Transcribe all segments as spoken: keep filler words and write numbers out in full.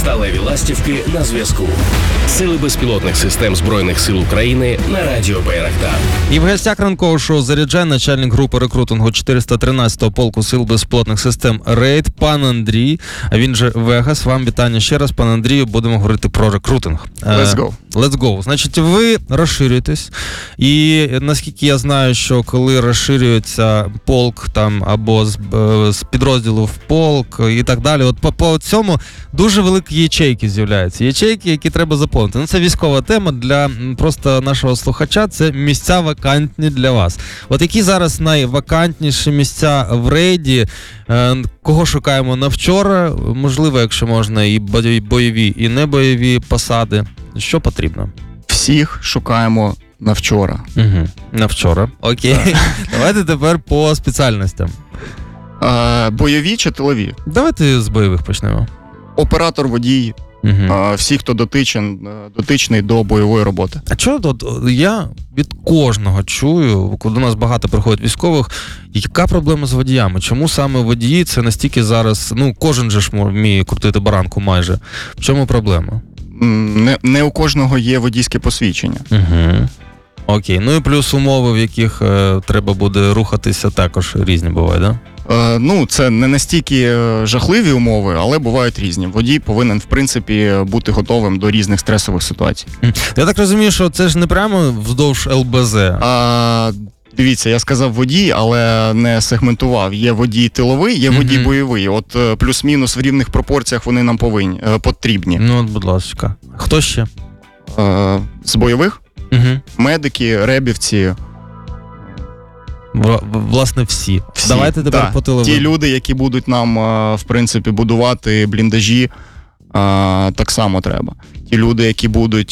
Сталеві ластівки на зв'язку. Сили безпілотних систем Збройних сил України на радіо Байрактар. І в гостях ранкового шоу «Заряджай» начальник групи рекрутингу чотириста тринадцятого полку сил безпілотних систем «Рейд» пан Андрій, а він же Вегас. Вам вітання ще раз, пан Андрію, будемо говорити про рекрутинг. Let's go. Let's go. Значить, ви розширюєтесь, і наскільки я знаю, що коли розширюється полк там або з, з підрозділу в полк і так далі, от по, по цьому дуже великі ячейки з'являються. Ячейки, які треба заповнити. Ну, це військова тема для просто нашого слухача, це місця вакантні для вас. От які зараз найвакантніші місця в рейді, е, кого шукаємо на вчора, можливо, якщо можна, і бойові, і небойові посади. Що потрібно? Всіх шукаємо на вчора. Угу. На вчора. Окей. Давайте тепер по спеціальностям. Е, бойові чи тилові? Давайте з бойових почнемо. Оператор, водій, угу. е, всі, хто дотичен, дотичний до бойової роботи. А чого тут? Я від кожного чую, коли до нас багато приходить військових, яка проблема з водіями? Чому саме водії це настільки зараз, ну, кожен же ж вміє крутити баранку майже. В чому проблема? Не, не у кожного є водійське посвідчення. Угу. Окей. Ну і плюс умови, в яких е, треба буде рухатися, також різні бувають, так? Да? Е, ну, це не настільки жахливі умови, але бувають різні. Водій повинен, в принципі, бути готовим до різних стресових ситуацій. Я так розумію, що це ж не прямо вздовж ел бе зет. А, дивіться, я сказав водій, але не сегментував. Є водій тиловий, є водій mm-hmm. бойовий. От плюс-мінус в рівних пропорціях вони нам повинні, потрібні. Ну, от, будь ласка. Хто ще? Е, з бойових? Угу. Медики, ребівці. В, власне, всі. всі. Давайте тепер да. по тиловим. Ті люди, які будуть нам, в принципі, будувати бліндажі, так само треба. Ті люди, які будуть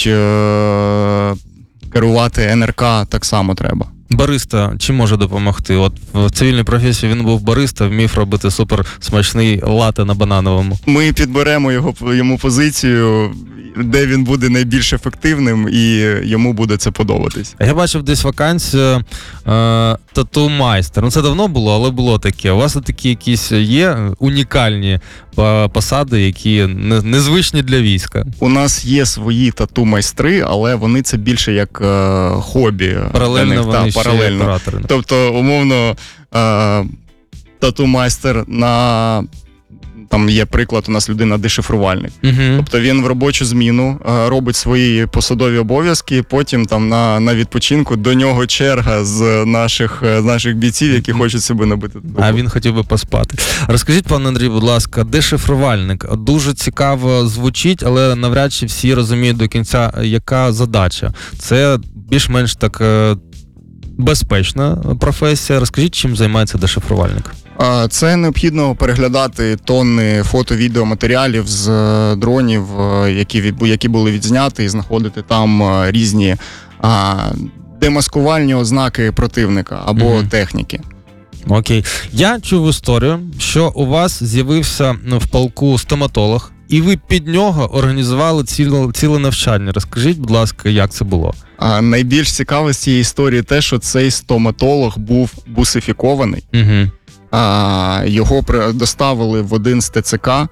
керувати ен ер ка, так само треба. Бариста чим може допомогти? От в цивільній професії він був бариста, вмів робити супер смачний лате на банановому. Ми підберемо його, йому позицію, де він буде найбільш ефективним, і йому буде це подобатись. Я бачив десь вакансію е, тату-майстер. Ну, це давно було, але було таке. У вас такі якісь є унікальні посади, які незвичні для війська? У нас є свої тату-майстри, але вони це більше як е, хобі. Паралельно них, вони та, ще паралельно. Оператори. Тобто, умовно, е, тату-майстер на... Там є приклад, у нас людина-дешифрувальник. Uh-huh. Тобто він в робочу зміну е, робить свої посадові обов'язки, потім там на, на відпочинку до нього черга з наших, з наших бійців, які uh-huh. хочуть себе набити. А він хотів би поспати. Розкажіть, пане Андрій, будь ласка, дешифрувальник. Дуже цікаво звучить, але навряд чи всі розуміють до кінця, яка задача. Це більш-менш так е, безпечна професія. Розкажіть, чим займається дешифрувальник? Це необхідно переглядати тонни фото-відеоматеріалів з дронів, які, які були відзняті, і знаходити там різні а, демаскувальні ознаки противника або mm-hmm. техніки. Окей. Я чув історію, що у вас з'явився в полку стоматолог, і ви під нього організували ціле, ціле навчання. Розкажіть, будь ласка, як це було? А, найбільш цікаве з цієї історії те, що цей стоматолог був бусифікований. Угу. А, його доставили в один з те це ка,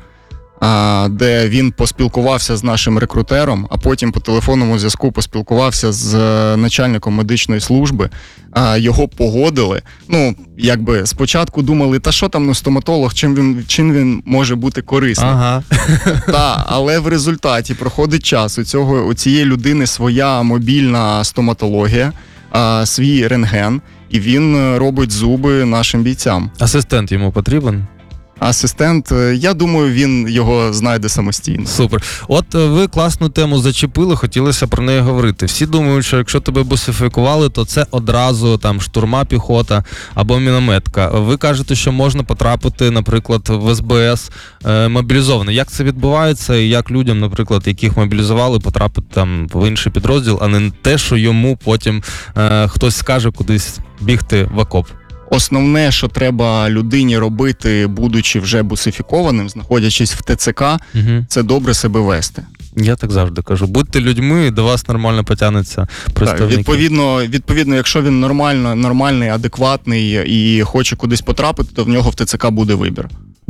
а, де він поспілкувався з нашим рекрутером, а потім по телефонному зв'язку поспілкувався з начальником медичної служби. А, його погодили. Ну, якби спочатку думали, та що там, ну, стоматолог, чим він, чим він може бути корисним. Ага. Та, але в результаті проходить час. У, цього, у цієї людини своя мобільна стоматологія, а, свій рентген. І він робить зуби нашим бійцям. Асистент йому потрібен? Асистент, я думаю, він його знайде самостійно. Супер. От ви класну тему зачепили, хотілося про неї говорити. Всі думають, що якщо тебе бусифікували, то це одразу там штурма, піхота або мінометка. Ви кажете, що можна потрапити, наприклад, в ес бе ес е, мобілізований. Як це відбувається і як людям, наприклад, яких мобілізували, потрапити там в інший підрозділ, а не те, що йому потім е, хтось скаже кудись бігти в окоп? Основне, що треба людині робити, будучи вже бусифікованим, знаходячись в те це ка, угу. це добре себе вести. Я так завжди кажу. Будьте людьми, і до вас нормально потягнеться представники. Так, відповідно, відповідно, якщо він нормально, нормальний, адекватний і хоче кудись потрапити, то в нього в те це ка буде вибір.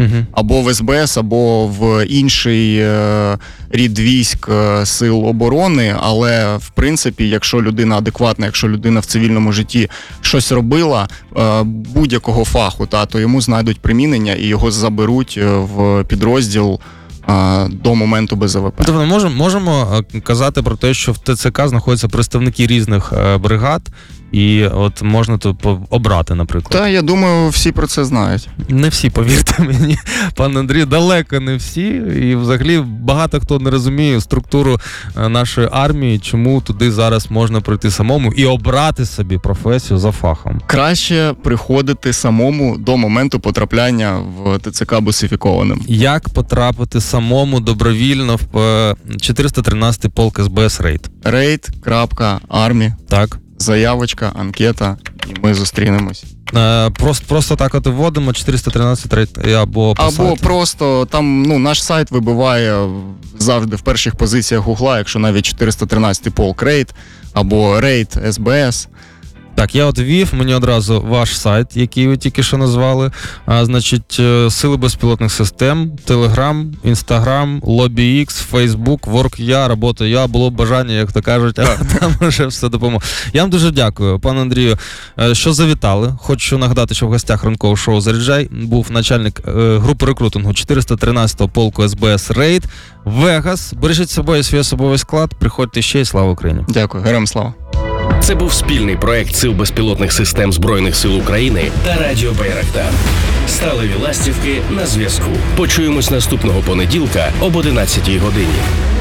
Угу. або в ес бе ес, або в інший е, рід військ е, сил оборони, але в принципі, якщо людина адекватна, якщо людина в цивільному житті щось робила е, будь-якого фаху, та, то йому знайдуть примінення і його заберуть в підрозділ е, до моменту без а ве пе. Тобто можемо, можемо казати про те, що в те це ка знаходяться представники різних е, бригад, і от можна тут обрати, наприклад. Та, я думаю, всі про це знають. Не всі, повірте мені, пан Андрій, далеко не всі. І взагалі багато хто не розуміє структуру нашої армії, чому туди зараз можна прийти самому і обрати собі професію за фахом. Краще приходити самому до моменту потрапляння в те це ка бусифікованим. Як потрапити самому добровільно в чотириста тринадцятий полк ес бе ес рейд? рейд крапка армі. Так. Заявочка, анкета, і ми зустрінемось. Е, просто, просто так от вводимо чотириста тринадцять рейд або по Або сайту. просто там, ну, наш сайт вибиває завжди в перших позиціях Гугла, якщо навіть чотириста тринадцятий полк рейд, або рейд ес бе ес. Так, я от ввів, мені одразу ваш сайт, який ви тільки що назвали. А, значить, Сили безпілотних систем, Телеграм, Інстаграм, Лобі Ікс, Фейсбук, Ворк.я, Робота.я, було б бажання, як то кажуть, а там вже все допомогло. Я вам дуже дякую, пане Андрію, що завітали. Хочу нагадати, що в гостях ранкового шоу «Заряджай» був начальник е, групи рекрутингу чотириста тринадцятого полку ес бе ес рейд Вегас. Бережіть з собою свій особовий склад, приходьте ще і слава Україні. Дякую, героям слава. Це був спільний проект Сил безпілотних систем Збройних сил України та Радіо Байрактар. Сталеві ластівки на зв'язку. Почуємось наступного понеділка об одинадцятій годині.